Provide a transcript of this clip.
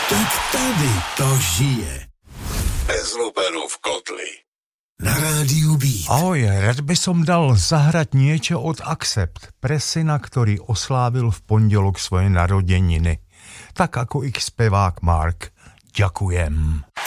Tak tady to žije. Bez lupenu v kotli. Na rádiu Beat. Ahoj, rád by som dal zahrať niečo od Accept, pre syna, ktorý oslávil v pondelok svoje narodeniny. Tak ako ich spevák Mark. Ďakujem.